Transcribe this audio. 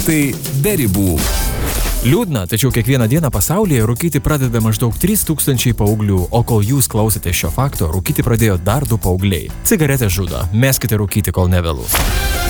Tai be ribų. Liūdna, tačiau kiekvieną dieną pasaulyje rūkyti pradeda maždaug 3000 paauglių, o kol jūs klausėte šio fakto, rūkyti pradėjo dar 2 paaugliai. Cigaretės žudo, meskite rūkyti, kol nevėlu.